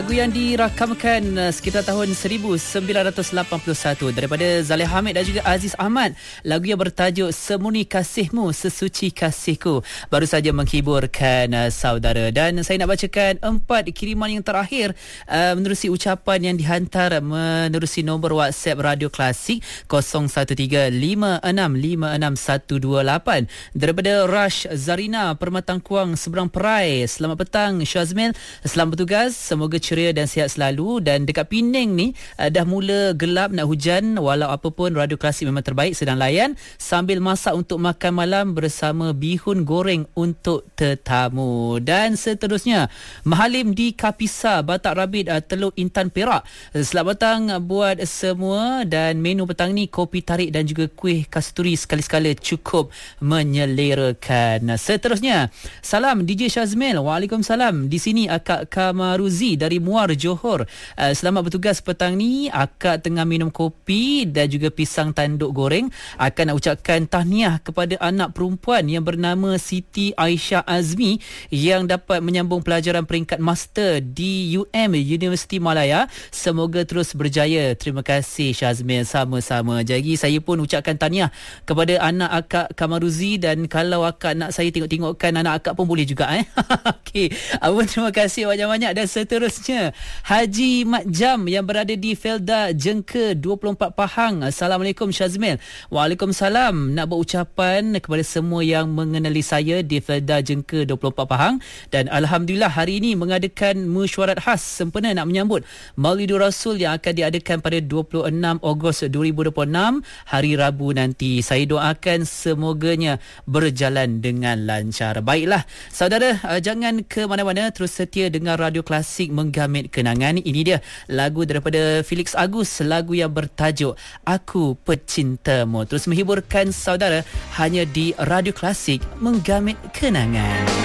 Lagu yang dirakamkan sekitar tahun 1981 daripada Zaleh Hamid dan juga Aziz Ahmad. Lagu yang bertajuk Semurni Kasihmu, Sesuci Kasihku baru saja menghiburkan saudara. Dan saya nak bacakan 4 kiriman yang terakhir menerusi ucapan yang dihantar menerusi nombor WhatsApp Radio Klasik 0135656128 daripada Rash Zarina Permatang Kuang Seberang Perai. Selamat petang Syazmil, selamat bertugas, semoga ceria dan sihat selalu. Dan dekat Penang ni dah mula gelap nak hujan, walau apa pun Radio Klasik memang terbaik sedang layan sambil masak untuk makan malam bersama bihun goreng untuk tetamu. Dan seterusnya Mahalim di Kapisa Batak Rabit Teluk Intan Perak. Selamat petang buat semua, dan menu petang ni kopi tarik dan juga kuih kasturi sekali-sekala cukup menyelerakan. Seterusnya salam DJ Syazmil. Waalaikumsalam. Di sini Akak Kamaruzi dari Muar Johor. Selamat bertugas petang ni. Akak tengah minum kopi dan juga pisang tanduk goreng. Akan nak ucapkan tahniah kepada anak perempuan yang bernama Siti Aisyah Azmi yang dapat menyambung pelajaran peringkat master di Universiti Malaya. Semoga terus berjaya. Terima kasih Syazmil. Sama-sama. Jadi saya pun ucapkan tahniah kepada anak Akak Kamaruzi, dan kalau akak nak saya tengok-tengokkan anak akak pun boleh juga. Okey. Abang terima kasih banyak-banyak. Dan seterusnya Haji Mat Jam yang berada di Felda Jengke 24 Pahang. Assalamualaikum Syazmil. Waalaikumsalam. Nak berucapan kepada semua yang mengenali saya di Felda Jengke 24 Pahang, dan alhamdulillah hari ini mengadakan mesyuarat khas sempena nak menyambut Maulidur Rasul yang akan diadakan pada 26 Ogos 2026 hari Rabu nanti. Saya doakan semoganya berjalan dengan lancar. Baiklah saudara, jangan ke mana-mana, terus setia dengar Radio Klasik menggamit kenangan. Ini dia lagu daripada Felix Agus, lagu yang bertajuk Aku Pecintamu. Terus menghiburkan saudara hanya di Radio Klasik menggamit kenangan.